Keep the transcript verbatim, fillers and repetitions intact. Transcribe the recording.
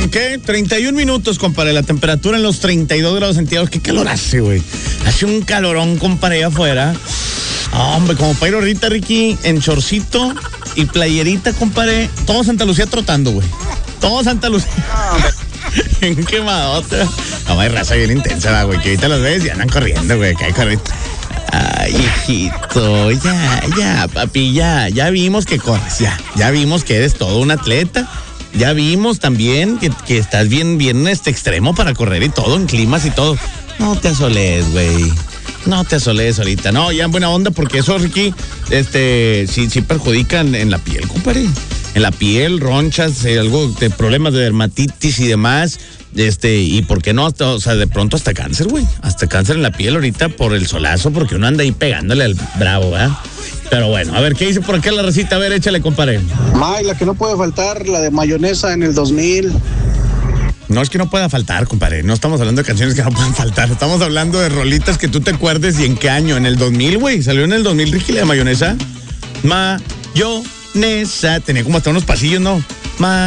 ¿por qué? treinta y un minutos, compadre, la temperatura en los treinta y dos grados centígrados. ¿Qué calor hace, güey? Hace un calorón, compadre, allá afuera. Oh, hombre, como para ir ahorita, Ricky, en chorcito y playerita, compadre. Todo Santa Lucía trotando, güey. Todo Santa Lucía. En quemadota. No, hay raza bien intensa, güey, que ahorita los ves y andan corriendo, güey, que hay corriendo. Ay, hijito, ya, ya, papi, ya, ya vimos que corres, ya, ya vimos que eres todo un atleta, ya vimos también que, que estás bien, bien este extremo para correr y todo, en climas y todo. No te asoles, güey, no te asoles ahorita, no, ya en buena onda, porque eso, Ricky, este, sí, sí perjudican en la piel, compadre, en la piel, ronchas, eh, algo de problemas de dermatitis y demás. Este, y por qué no, hasta, o sea, de pronto hasta cáncer, güey, hasta cáncer en la piel ahorita por el solazo, porque uno anda ahí pegándole al bravo, ¿verdad? Pero bueno, a ver, ¿qué dice por acá la recita? A ver, échale, compadre. May, la que no puede faltar, la de mayonesa en el dos mil. No es que no pueda faltar, compadre, no estamos hablando de canciones que no puedan faltar, estamos hablando de rolitas que tú te acuerdes y en qué año, en el dos mil, güey, salió en el dos mil, Ricky, la de mayonesa. Mayonesa, tenía como hasta unos pasillos, ¿no? Ma